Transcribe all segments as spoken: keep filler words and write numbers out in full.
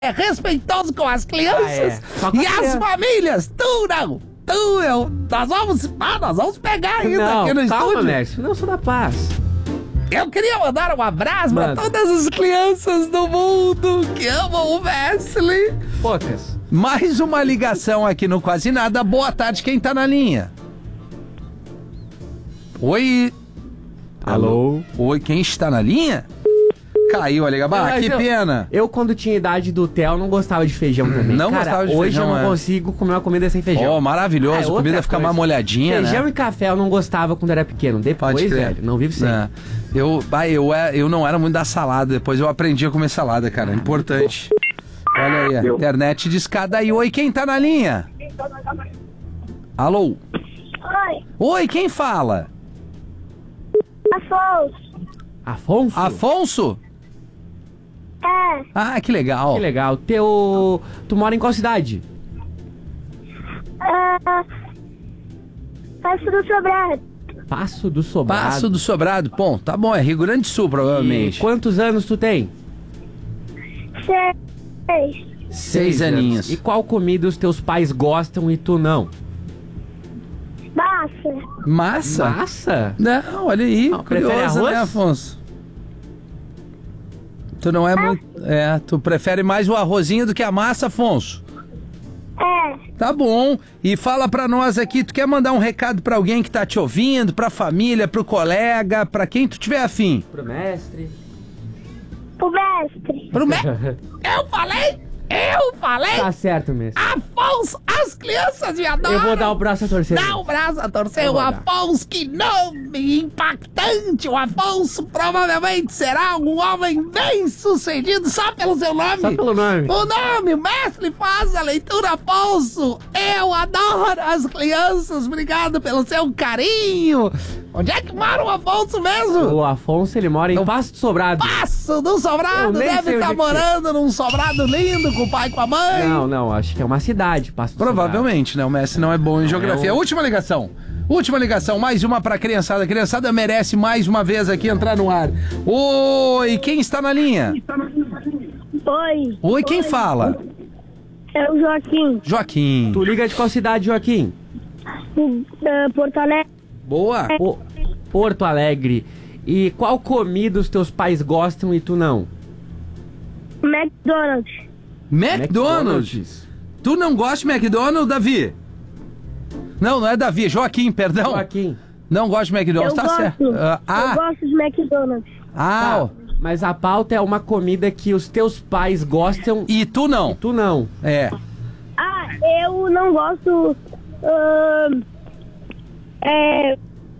é respeitoso com as crianças ah, é. e as criança. famílias. Tu não, tu, eu, nós vamos, ah, nós vamos pegar ainda não, aqui no calma, estúdio. mestre, não sou da paz. Eu queria mandar um abraço Mano. pra todas as crianças do mundo que amam o Wesley. Poucas. Mais uma ligação aqui no Quase Nada. Boa tarde, quem tá na linha? Oi? Alô? Oi, quem está na linha? Caiu a ligação. Ah, Mas que eu- pena. Eu, quando tinha idade do Theo, não gostava de feijão também. Não Cara, gostava de hoje feijão, eu não é. consigo comer uma comida sem feijão. Oh, maravilhoso. Ah, é a comida outra fica coisa. mais molhadinha, Feijão né? e café eu não gostava quando era pequeno. Depois, Pode crer. velho, não vivo sem. É. Eu, bah, eu, é- eu não era muito da salada, depois eu aprendi a comer salada, cara. Importante. Olha aí, a internet de escada aí. Oi, quem tá na linha? Alô? Oi, Oi, quem fala? Afonso. Afonso? Afonso? É, Ah, que legal. Que legal. Teu... Tu mora em qual cidade? é, Passo do Sobrado. Passo do Sobrado. Passo do Sobrado. Bom, tá bom, é Rio Grande do Sul, E provavelmente. quantos anos tu tem? Seis. Seis aninhos. E qual comida os teus pais gostam e tu não? Massa. Massa? Massa? Não, olha aí. Não, prefere curioso, arroz? né, Afonso? Tu não é muito... É, tu prefere mais o arrozinho do que a massa, Afonso? É, Tá bom. E fala pra nós aqui, tu quer mandar um recado pra alguém que tá te ouvindo, pra família, pro colega, pra quem tu tiver afim? Pro mestre. o mestre. Pro me... Eu falei? Eu falei? Tá certo, mestre. Afonso, as crianças me adoram. Eu vou dar o braço a torcer. Dá o braço a torcer. Eu O vou dar. Afonso, que nome impactante. O Afonso provavelmente será um homem bem sucedido só pelo seu nome. Só pelo nome. O nome, o mestre faz a leitura, Afonso. Eu adoro as crianças. Obrigado pelo seu carinho. Onde é que mora o Afonso mesmo? O Afonso, ele mora em Passo do Sobrado. Passo do Eu Sobrado. nem Deve sei estar onde é que morando num sobrado lindo com o pai e com a mãe. Não, não, acho que é uma cidade, Passo do Provavelmente, né? O Messi não é bom em geografia. eu- Última ligação. Última ligação, mais uma pra criançada. A criançada merece mais uma vez aqui entrar no ar. Oi, quem está na linha? Oi, Oi, quem fala? é o Joaquim. Joaquim. Tu liga de qual cidade, Joaquim? do- da Porto Alegre. Boa. O- Porto Alegre. E qual comida os teus pais gostam e tu não? McDonald's. McDonald's. Tu não gosta de McDonald's, Davi? Não, não é Davi, é Joaquim, perdão. Joaquim. Não gosta de McDonald's, Eu tá gosto. certo. Ah, Eu ah, gosto de McDonald's. ah, Tá, ó. mas a pauta é uma comida que os teus pais gostam e E tu não. tu não. É. Ah, eu não gosto. ahn, é.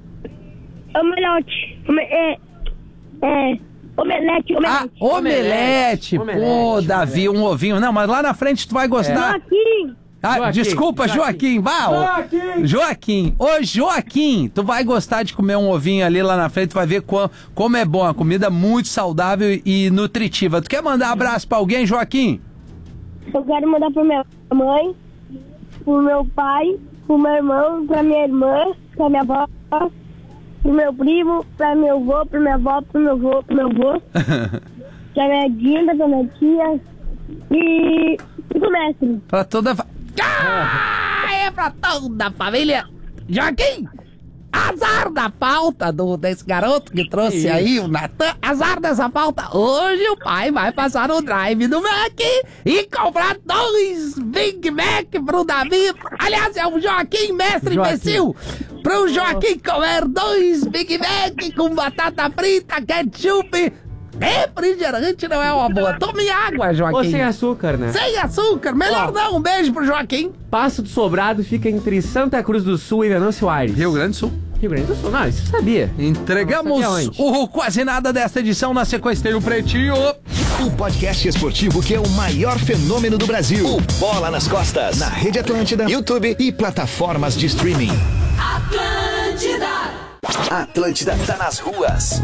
Omelete. Ome- É. É. Omelete, Ah, omelete. omelete. Omelete, Pô, omelete. Davi, um ovinho. Não, mas lá na frente tu vai gostar. Joaquim. Ah, Joaquim, desculpa, Joaquim. Joaquim. Vá, ó. Joaquim. Joaquim. Ô, Joaquim, tu vai gostar de comer um ovinho ali lá na frente, tu vai ver co- como é bom. A comida muito saudável e nutritiva. Tu quer mandar abraço pra alguém, Joaquim? Eu quero mandar pra minha mãe, pro meu pai, pro meu irmão, pra minha irmã, pra minha avó, pro meu primo, pra meu avô, pra minha avó, pro meu avô, pro meu avô, pra minha Dinda, pra minha tia e, e pro mestre. Pra toda... a fa- Ah, é pra toda a família. Joaquim, azar da pauta do, desse garoto que trouxe Isso. aí o Natan. Azar dessa pauta. Hoje o pai vai passar no drive do Mac e comprar dois Big Mac pro Davi. Aliás, é o Joaquim, mestre Joaquim. imbecil. Pro Joaquim comer dois Big Mac com batata frita, ketchup. Refrigerante não é uma boa. Tome água, Joaquim. Ou sem açúcar, né? Sem açúcar, melhor Ó. não. Um beijo pro Joaquim. Passo do Sobrado fica entre Santa Cruz do Sul e Venâncio Aires. Rio Grande do Sul. Rio Grande do Sul. Não, isso eu sabia. Entregamos Não, sabia onde? o Quase Nada desta edição. Na sequência tem o Pretinho. O podcast esportivo que é o maior fenômeno do Brasil. O Bola nas Costas. Na Rede Atlântida, YouTube e plataformas de streaming. Atlântida. Atlântida tá nas ruas.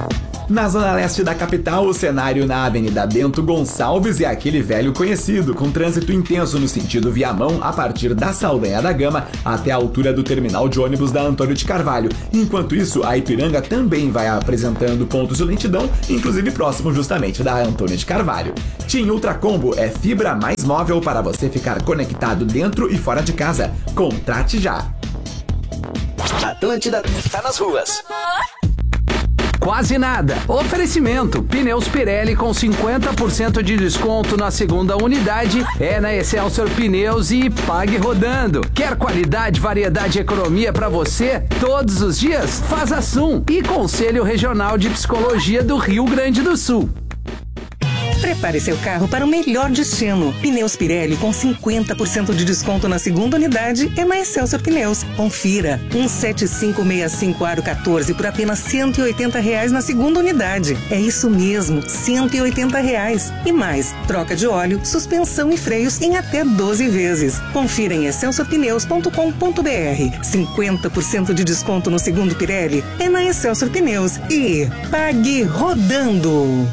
Na zona leste da capital, o cenário na Avenida Bento Gonçalves é aquele velho conhecido, com trânsito intenso no sentido Viamão a partir da Saldanha da Gama até a altura do terminal de ônibus da Antônio de Carvalho. Enquanto isso, a Ipiranga também vai apresentando pontos de lentidão, inclusive próximo justamente da Antônio de Carvalho. TIM Ultracombo é fibra mais móvel para você ficar conectado dentro e fora de casa. Contrate já! Atlântida tá nas ruas. Quase nada. Oferecimento. Pneus Pirelli com cinquenta por cento de desconto na segunda unidade é na Excelsior Pneus e pague rodando. Quer qualidade, variedade e economia para você todos os dias? Faz a Sum e Conselho Regional de Psicologia do Rio Grande do Sul. Prepare seu carro para o melhor destino. Pneus Pirelli com cinquenta por cento de desconto na segunda unidade é na Excelsior Pneus. Confira. um sete cinco seis cinco aro quatorze por apenas cento e oitenta reais na segunda unidade. É isso mesmo, cento e oitenta reais. E mais, troca de óleo, suspensão e freios em até doze vezes. Confira em excelsior pneus ponto com ponto b r. cinquenta por cento de desconto no segundo Pirelli é na Excelsior Pneus. E pague rodando.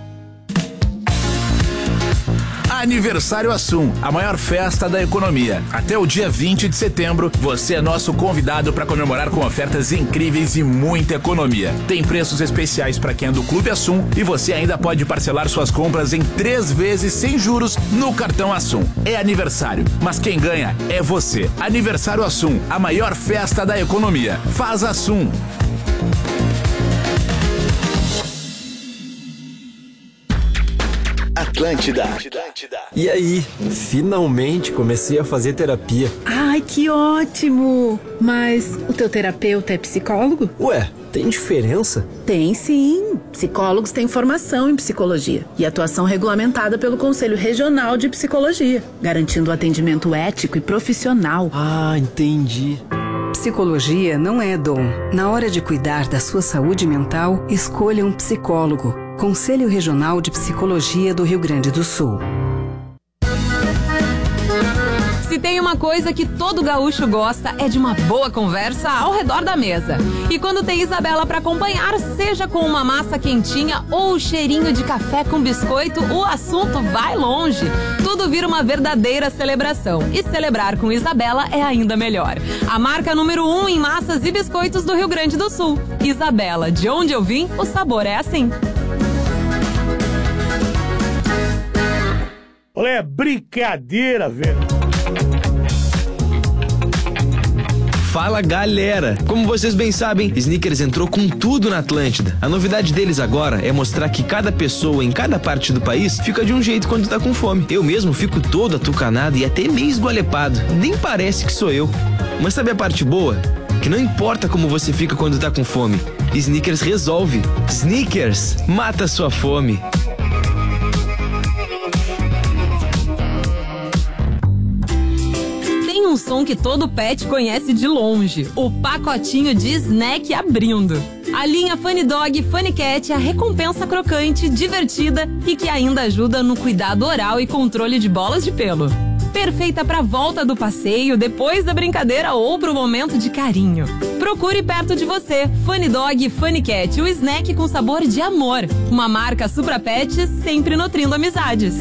Aniversário Assum, a maior festa da economia. Até o dia vinte de setembro, você é nosso convidado para comemorar com ofertas incríveis e muita economia. Tem preços especiais para quem é do Clube Assum e você ainda pode parcelar suas compras em três vezes sem juros no cartão Assum. É aniversário, mas quem ganha é você. Aniversário Assum, a maior festa da economia. Faz Assum. Atlântida. E aí, finalmente comecei a fazer terapia. Ai, que ótimo! Mas o teu terapeuta é psicólogo? Ué, tem diferença? Tem sim. Psicólogos têm formação em psicologia e atuação regulamentada pelo Conselho Regional de Psicologia, garantindo atendimento ético e profissional. Ah, entendi. Psicologia não é dom. Na hora de cuidar da sua saúde mental, escolha um psicólogo. Conselho Regional de Psicologia do Rio Grande do Sul. Se tem uma coisa que todo gaúcho gosta é de uma boa conversa ao redor da mesa. E quando tem Isabela para acompanhar, seja com uma massa quentinha ou o cheirinho de café com biscoito, o assunto vai longe. Tudo vira uma verdadeira celebração. E celebrar com Isabela é ainda melhor. A marca número um em massas e biscoitos do Rio Grande do Sul. Isabela, de onde eu vim, o sabor é assim. Olha, é brincadeira, velho. Fala, galera! Como vocês bem sabem, Snickers entrou com tudo na Atlântida. A novidade deles agora é mostrar que cada pessoa em cada parte do país fica de um jeito quando tá com fome. Eu mesmo fico todo atucanado e até meio esgualepado. Nem parece que sou eu. Mas sabe a parte boa? Que não importa como você fica quando tá com fome, Snickers resolve. Snickers, mata sua fome. Um som que todo pet conhece de longe, o pacotinho de snack abrindo. A linha Funny Dog Funny Cat é a recompensa crocante, divertida e que ainda ajuda no cuidado oral e controle de bolas de pelo. Perfeita para volta do passeio, depois da brincadeira ou pro momento de carinho. Procure perto de você. Funny Dog Funny Cat, o snack com sabor de amor. Uma marca Supra Pet, sempre nutrindo amizades.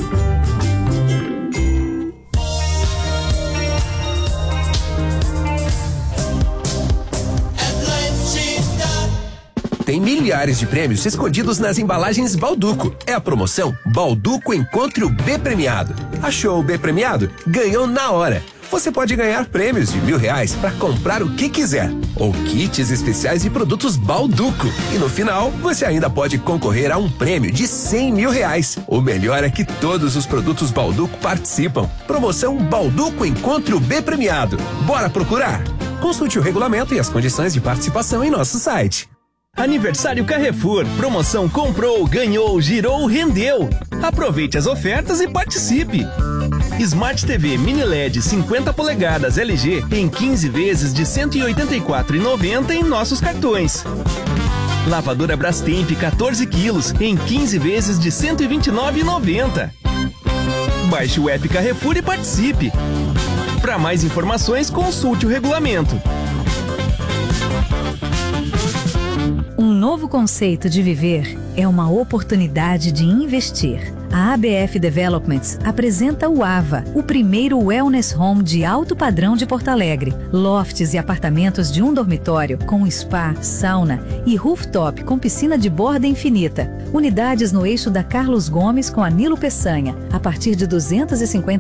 Tem milhares de prêmios escondidos nas embalagens Balduco. É a promoção Balduco Encontre o B Premiado. Achou o B Premiado? Ganhou na hora. Você pode ganhar prêmios de mil reais para comprar o que quiser. Ou kits especiais e produtos Balduco. E no final, você ainda pode concorrer a um prêmio de cem mil reais. O melhor é que todos os produtos Balduco participam. Promoção Balduco Encontre o B Premiado. Bora procurar? Consulte o regulamento e as condições de participação em nosso site. Aniversário Carrefour, promoção comprou, ganhou, girou, rendeu. Aproveite as ofertas e participe. Smart T V Mini L E D cinquenta polegadas L G em quinze vezes de cento e oitenta e quatro reais e noventa centavos em nossos cartões. Lavadora Brastemp quatorze quilos em quinze vezes de cento e vinte e nove reais e noventa centavos. Baixe o app Carrefour e participe. Para mais informações, consulte o regulamento. Um novo conceito de viver é uma oportunidade de investir. A A B F Developments apresenta o AVA, o primeiro wellness home de alto padrão de Porto Alegre. Lofts e apartamentos de um dormitório com spa, sauna e rooftop com piscina de borda infinita. Unidades no eixo da Carlos Gomes com a Nilo Peçanha, a partir de duzentos e cinquenta